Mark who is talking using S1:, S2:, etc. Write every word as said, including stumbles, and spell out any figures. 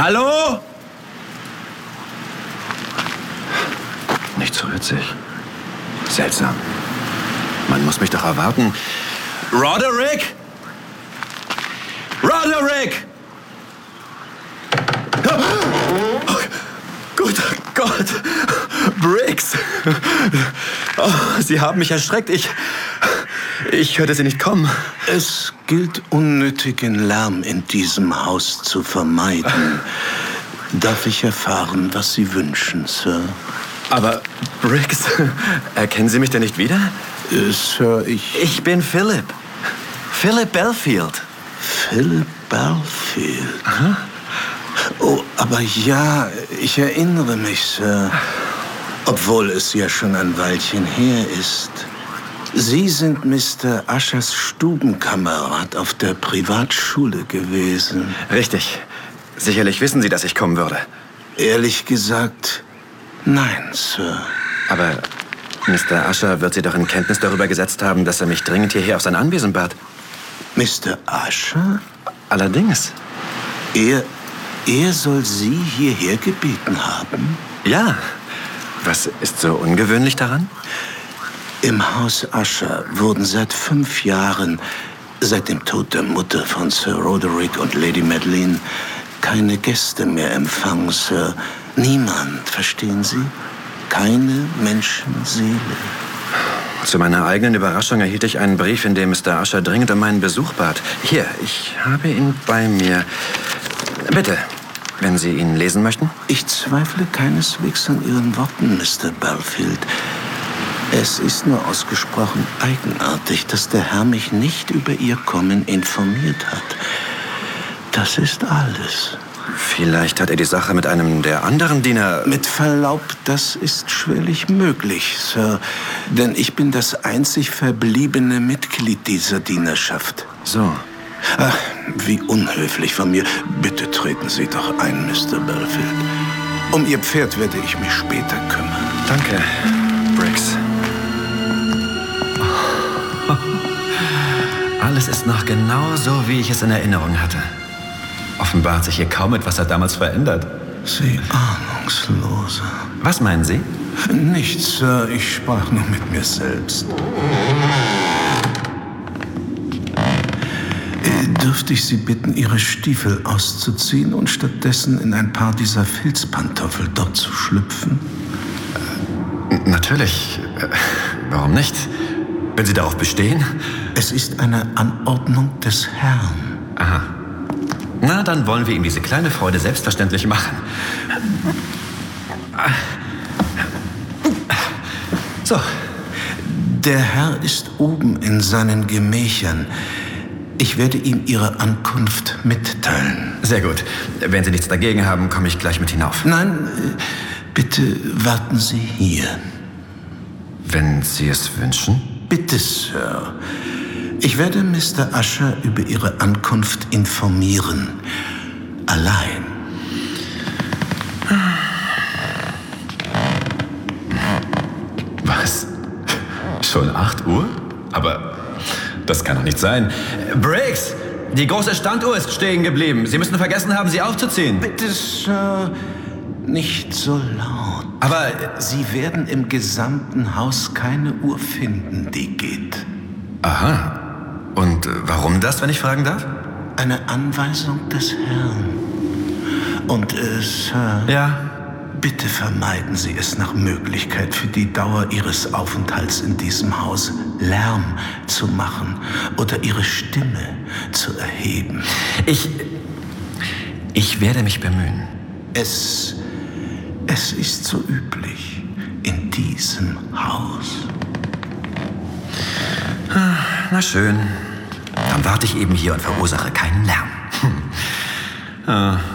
S1: Hallo?
S2: Nicht rührt sich. Seltsam. Man muss mich doch erwarten.
S1: Roderick? Roderick! Oh, guter Gott! Briggs! Oh, Sie haben mich erschreckt. Ich... Ich hörte Sie nicht kommen.
S3: Es gilt, unnötigen Lärm in diesem Haus zu vermeiden. Darf ich erfahren, was Sie wünschen, Sir?
S2: Aber, Briggs, erkennen Sie mich denn nicht wieder?
S3: Äh, Sir, ich...
S2: Ich bin Philip. Philip Belfield.
S3: Philip Belfield? Aha. Oh, aber ja, ich erinnere mich, Sir. Obwohl es ja schon ein Weilchen her ist. Sie sind Mister Ushers Stubenkamerad auf der Privatschule gewesen.
S2: Richtig. Sicherlich wissen Sie, dass ich kommen würde.
S3: Ehrlich gesagt, nein, Sir.
S2: Aber Mister Usher wird Sie doch in Kenntnis darüber gesetzt haben, dass er mich dringend hierher auf sein Anwesen bat.
S3: Mister Usher?
S2: Allerdings.
S3: Er, er soll Sie hierher gebeten haben?
S2: Ja. Was ist so ungewöhnlich daran?
S3: Im Haus Usher wurden seit fünf Jahren, seit dem Tod der Mutter von Sir Roderick und Lady Madeleine, keine Gäste mehr empfangen, Sir. Niemand, verstehen Sie? Keine Menschenseele.
S2: Zu meiner eigenen Überraschung erhielt ich einen Brief, in dem Mister Usher dringend um meinen Besuch bat. Hier, ich habe ihn bei mir. Bitte, wenn Sie ihn lesen möchten.
S3: Ich zweifle keineswegs an Ihren Worten, Mister Belfield. Es ist nur ausgesprochen eigenartig, dass der Herr mich nicht über Ihr Kommen informiert hat. Das ist alles.
S2: Vielleicht hat er die Sache mit einem der anderen Diener...
S3: Mit Verlaub, das ist schwerlich möglich, Sir. Denn ich bin das einzig verbliebene Mitglied dieser Dienerschaft.
S2: So.
S3: Ach, wie unhöflich von mir. Bitte treten Sie doch ein, Mister Belfield. Um Ihr Pferd werde ich mich später kümmern.
S2: Danke, Briggs. Alles ist noch genau so, wie ich es in Erinnerung hatte. Offenbar hat sich hier kaum etwas seit damals verändert.
S3: Sie Ahnungslose.
S2: Was meinen Sie?
S3: Nichts, Sir. Ich sprach nur mit mir selbst. Dürfte ich Sie bitten, Ihre Stiefel auszuziehen und stattdessen in ein paar dieser Filzpantoffel dort zu schlüpfen?
S2: Natürlich. Warum nicht? Wenn Sie darauf bestehen?
S3: Es ist eine Anordnung des Herrn.
S2: Aha. Na, dann wollen wir ihm diese kleine Freude selbstverständlich machen. So.
S3: Der Herr ist oben in seinen Gemächern. Ich werde ihm Ihre Ankunft mitteilen.
S2: Sehr gut. Wenn Sie nichts dagegen haben, komme ich gleich mit hinauf.
S3: Nein, bitte warten Sie hier.
S2: Wenn Sie es wünschen?
S3: Bitte, Sir. Ich werde Mister Usher über Ihre Ankunft informieren. Allein.
S2: Was? Schon acht Uhr? Aber das kann doch nicht sein. Briggs! Die große Standuhr ist stehen geblieben. Sie müssen vergessen haben, sie aufzuziehen.
S3: Bitte, Sir, nicht so laut.
S2: Aber
S3: Sie werden im gesamten Haus keine Uhr finden, die geht.
S2: Aha. Und warum das, wenn ich fragen darf?
S3: Eine Anweisung des Herrn. Und, äh, Sir...
S2: Ja?
S3: Bitte vermeiden Sie es nach Möglichkeit für die Dauer Ihres Aufenthalts in diesem Haus Lärm zu machen oder Ihre Stimme zu erheben.
S2: Ich... Ich werde mich bemühen.
S3: Es... Es ist so üblich in diesem Haus.
S2: Na schön. Dann warte ich eben hier und verursache keinen Lärm. Hm. Ah.